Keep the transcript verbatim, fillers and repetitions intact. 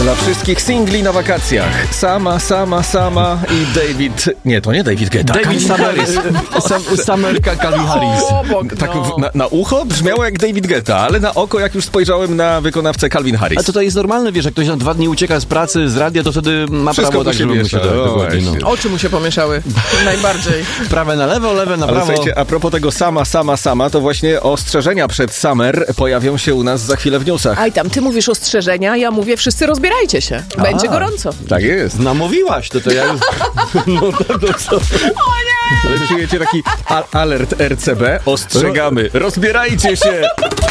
Dla wszystkich singli na wakacjach. Sama, sama, sama i David... Nie, to nie David Guetta. David Summer, Sam, Summer Calvin Harris. Tak na, na ucho brzmiało jak David Guetta, ale na oko, jak już spojrzałem na wykonawcę Calvin Harris. A to to jest normalne, wiesz, jak ktoś na dwa dni ucieka z pracy, z radia, to wtedy ma Wszystko prawo tak, żeby mu się miesza. to dokładnie, no. Oczy mu się pomieszały. Najbardziej. Prawe na lewo, lewe na Ale prawo. słuchajcie, a propos tego sama, sama, sama, to właśnie ostrzeżenia przed Summer pojawią się u nas za chwilę w newsach. Aj tam, ty mówisz ostrzeżenia, ja mówię wszyscy rozbierajcie się. Będzie A. gorąco. Tak jest. Namówiłaś, to to ja już... No tak, to co? Ale czujecie taki a- alert R C B? Ostrzegamy. Rozbierajcie się!